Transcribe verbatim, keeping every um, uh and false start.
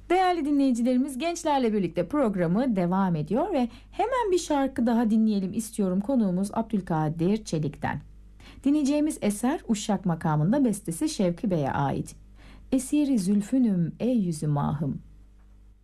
Değerli dinleyicilerimiz, gençlerle birlikte programı devam ediyor ve hemen bir şarkı daha dinleyelim istiyorum. Konuğumuz Abdülkadir Çelik'ten. Dinleyeceğimiz eser Uşak makamında, bestesi Şevki Bey'e ait. Esiri zülfünüm ey yüzü mahım.